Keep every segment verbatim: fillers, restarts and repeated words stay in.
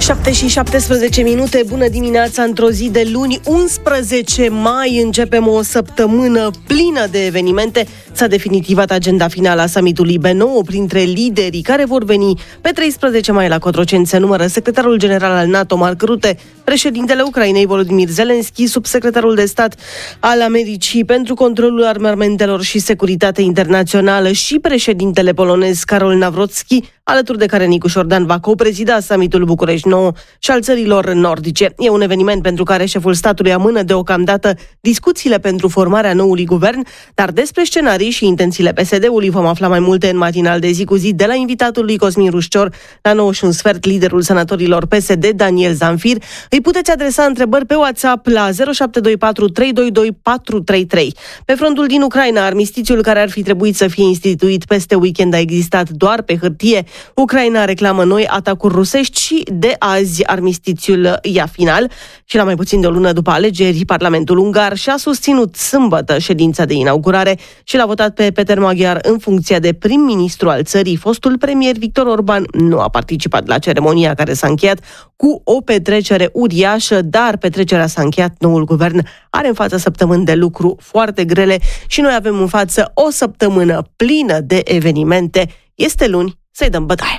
șapte și șaptesprezece minute, bună dimineața, într-o zi de luni, unsprezece mai, începem o săptămână plină de evenimente. S-a definitivat agenda finală a summitului B nouă, printre liderii care vor veni pe treisprezece mai la Cotroceni se numără secretarul general al NATO, Mark Rutte, președintele Ucrainei, Volodymyr Zelensky, subsecretarul de stat al Americii pentru controlul armamentelor și securitate internațională și președintele polonez, Karol Nawrocki, alături de care Nicu Șordan va coprezida summitul București nouă și al țărilor nordice. E un eveniment pentru care șeful statului amână deocamdată discuțiile pentru formarea noului guvern, dar despre scenarii și intențiile P S D-ului vom afla mai multe în matinal de zi cu zi de la invitatul lui Cosmin Rușcior, la nouă și un sfert, liderul senatorilor P S D, Daniel Zamfir. Îi puteți adresa întrebări pe WhatsApp la zero șapte doi patru trei doi doi patru trei trei. Pe frontul din Ucraina, armistițiul care ar fi trebuit să fie instituit peste weekend a existat doar pe hârtie. Ucraina reclamă noi atacuri rusești și de azi armistițiul ia final. Și la mai puțin de o lună după alegeri, Parlamentul ungar și-a susținut sâmbătă ședința de inaugurare și l-a votat pe Peter Magyar în funcția de prim-ministru al țării. Fostul premier Victor Orban nu a participat la ceremonia care s-a încheiat cu o petrecere uriașă, dar petrecerea s-a încheiat. Noul guvern are în față săptămâni de lucru foarte grele și noi avem în față o săptămână plină de evenimente. Este luni, să-i dăm bătaie.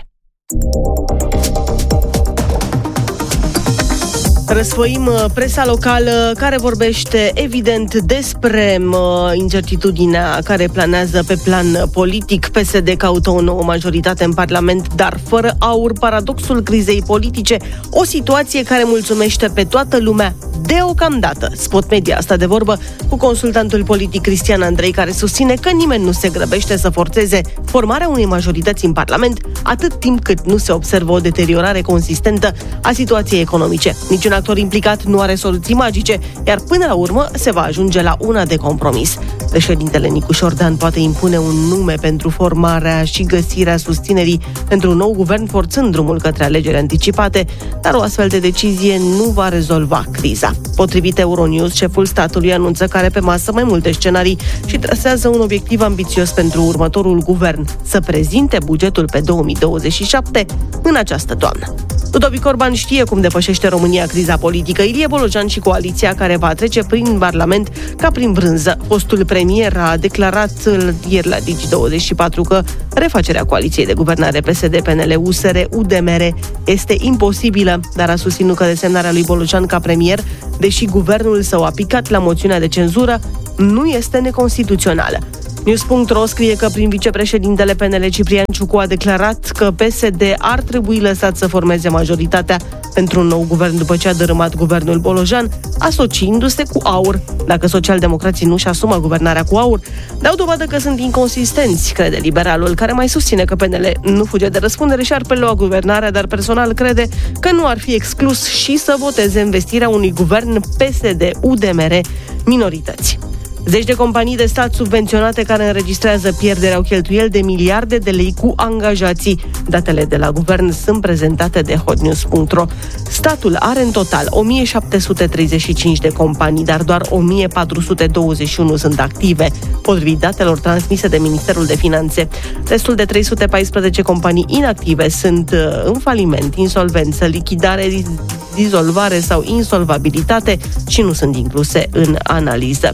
Răsfoim presa locală care vorbește evident despre uh, incertitudinea care planează pe plan politic. P S D caută o nouă majoritate în Parlament, dar fără aur, paradoxul crizei politice, o situație care mulțumește pe toată lumea deocamdată. Spot Media asta de vorbă cu consultantul politic Cristian Andrei, care susține că nimeni nu se grăbește să forțeze formarea unei majorități în Parlament atât timp cât nu se observă o deteriorare consistentă a situației economice. Niciun actor implicat nu are soluții magice, iar până la urmă se va ajunge la una de compromis. Președintele Nicu Șordan poate impune un nume pentru formarea și găsirea susținerii pentru un nou guvern, forțând drumul către alegeri anticipate, dar o astfel de decizie nu va rezolva criza. Potrivit Euronews, șeful statului anunță că are pe masă mai multe scenarii și trasează un obiectiv ambițios pentru următorul guvern: să prezinte bugetul pe două mii douăzeci și șapte în această toamnă. Ludovic Orban știe cum depășește România criza politică. Ilie Bolojan și coaliția care va trece prin Parlament ca prin brânză. Fostul premier a declarat ieri la Digi douăzeci și patru că refacerea coaliției de guvernare P S D, P N L, U S R, U D M R este imposibilă, dar a susținut că desemnarea lui Bolojan ca premier, deși guvernul său a picat la moțiunea de cenzură, nu este neconstituțională. News punct ro scrie că prin vicepreședintele P N L Ciprian Ciucu a declarat că P S D ar trebui lăsat să formeze majoritatea pentru un nou guvern după ce a dărâmat guvernul Bolojan, asociindu-se cu AUR. Dacă socialdemocrații nu-și asumă guvernarea cu AUR, dau dovadă că sunt inconsistenți, crede liberalul, care mai susține că P N L nu fuge de răspundere și ar prelua guvernarea, dar personal crede că nu ar fi exclus și să voteze investirea unui guvern P S D U D M R minorități. Zeci de companii de stat subvenționate care înregistrează pierderi au cheltuieli de miliarde de lei cu angajații. Datele de la guvern sunt prezentate de hotnews punct ro. Statul are în total o mie șapte sute treizeci și cinci de companii, dar doar o mie patru sute douăzeci și unu sunt active, potrivit datelor transmise de Ministerul de Finanțe. Restul de trei sute paisprezece companii inactive sunt în faliment, insolvență, lichidare, dizolvare sau insolvabilitate și nu sunt incluse în analiză.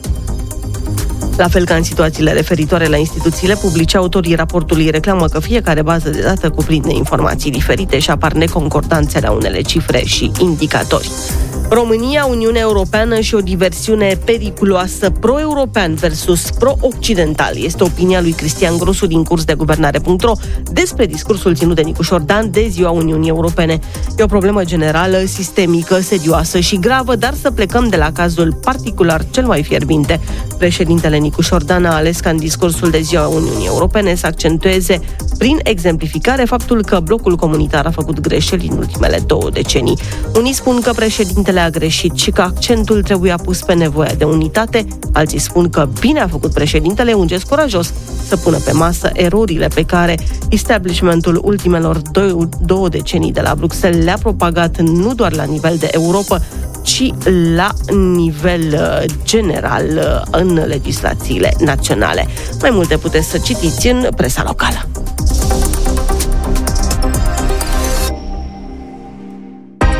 La fel ca în situațiile referitoare la instituțiile publice, autorii raportului reclamă că fiecare bază de dată cuprinde informații diferite și apar neconcordanțe la unele cifre și indicatori. România, Uniunea Europeană și o diversiune periculoasă, pro-european versus pro-occidental. Este opinia lui Cristian Grosu din Curs de Guvernare punct ro despre discursul ținut de Nicu Șordan de Ziua Uniunii Europene. E o problemă generală, sistemică, serioasă și gravă, dar să plecăm de la cazul particular cel mai fierbinte. Președintele Nicu Șordan a ales ca în discursul de Ziua Uniunii Europene să accentueze prin exemplificare faptul că blocul comunitar a făcut greșeli în ultimele două decenii. Unii spun că președintele a greșit și că accentul trebuia pus pe nevoia de unitate, alții spun că bine a făcut președintele, un gest curajos să pună pe masă erorile pe care establishmentul ultimelor două, două decenii de la Bruxelles le-a propagat nu doar la nivel de Europa, ci la nivel general în legislațiile naționale. Mai multe puteți să citiți în presa locală.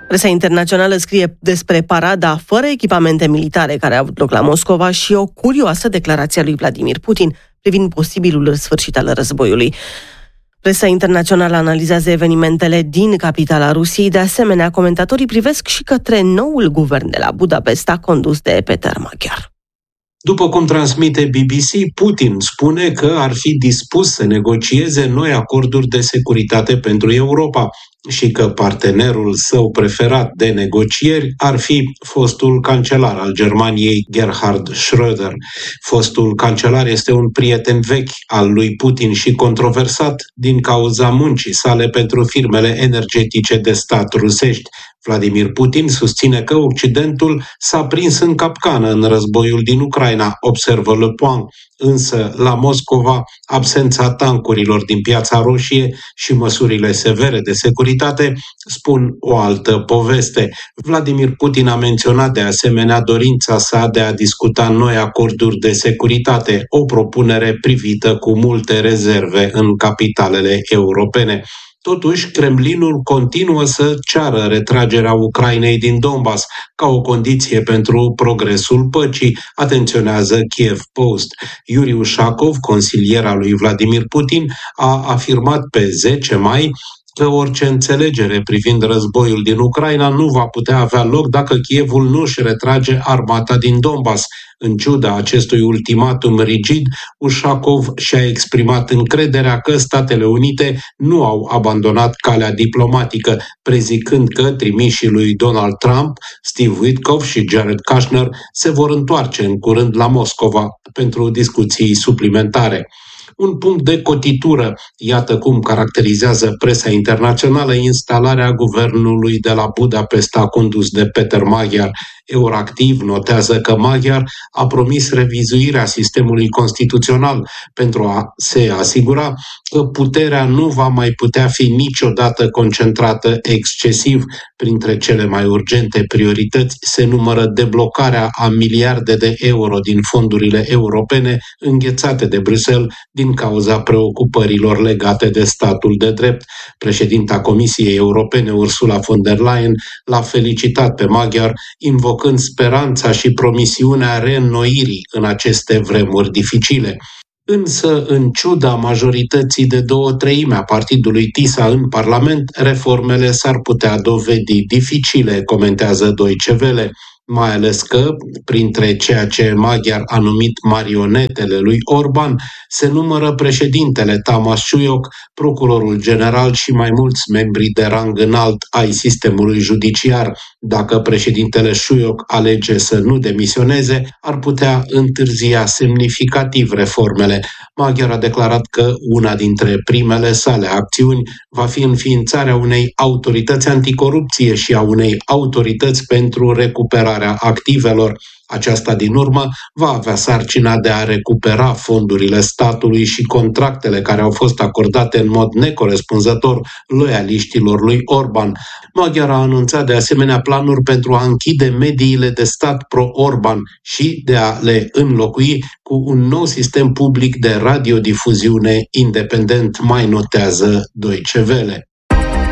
Presa internațională scrie despre parada fără echipamente militare care a avut loc la Moscova și o curioasă declarație a lui Vladimir Putin privind posibilul sfârșit al războiului. Presa internațională analizează evenimentele din capitala Rusiei. De asemenea, comentatorii privesc și către noul guvern de la Budapesta, condus de Peter Magyar. După cum transmite B B C, Putin spune că ar fi dispus să negocieze noi acorduri de securitate pentru Europa și că partenerul său preferat de negocieri ar fi fostul cancelar al Germaniei, Gerhard Schröder. Fostul cancelar este un prieten vechi al lui Putin și controversat din cauza muncii sale pentru firmele energetice de stat rusești. Vladimir Putin susține că Occidentul s-a prins în capcană în războiul din Ucraina, observă Le Point, însă la Moscova absența tancurilor din Piața Roșie și măsurile severe de securitate spun o altă poveste. Vladimir Putin a menționat de asemenea dorința sa de a discuta noi acorduri de securitate, o propunere privită cu multe rezerve în capitalele europene. Totuși, Kremlinul continuă să ceară retragerea Ucrainei din Donbass ca o condiție pentru progresul păcii, atenționează Kiev Post. Yuri Ushakov, consilier al lui Vladimir Putin, a afirmat pe zece mai că orice înțelegere privind războiul din Ucraina nu va putea avea loc dacă Kievul nu își retrage armata din Donbass. În ciuda acestui ultimatum rigid, Ushakov și-a exprimat încrederea că Statele Unite nu au abandonat calea diplomatică, prezicând că trimișii lui Donald Trump, Steve Witkoff și Jared Kushner se vor întoarce în curând la Moscova pentru discuții suplimentare. Un punct de cotitură, iată cum caracterizează presa internațională instalarea guvernului de la Budapesta condus de Peter Magyar. Euractiv notează că Magyar a promis revizuirea sistemului constituțional pentru a se asigura că puterea nu va mai putea fi niciodată concentrată excesiv. Printre cele mai urgente priorități se numără deblocarea a miliarde de euro din fondurile europene înghețate de Bruxelles din cauza preocupărilor legate de statul de drept. Președinta Comisiei Europene, Ursula von der Leyen, l-a felicitat pe Magyar, invocând speranța și promisiunea reînnoirii în aceste vremuri dificile. Însă, în ciuda majorității de două treimi a partidului TISA în Parlament, reformele s-ar putea dovedi dificile, comentează Deutsche Welle. Mai ales că, printre ceea ce Magyar a numit marionetele lui Orban, se numără președintele Tamás Súlyog, procurorul general și mai mulți membri de rang înalt ai sistemului judiciar. Dacă președintele Súlyog alege să nu demisioneze, ar putea întârzia semnificativ reformele. Magyar a declarat că una dintre primele sale acțiuni va fi înființarea unei autorități anticorupție și a unei autorități pentru recuperarea activelor. Aceasta, din urmă, va avea sarcina de a recupera fondurile statului și contractele care au fost acordate în mod necorespunzător loialiștilor lui Orban. Magyar a anunțat de asemenea planuri pentru a închide mediile de stat pro-Orban și de a le înlocui cu un nou sistem public de radiodifuziune independent, mai notează Deutsche Welle.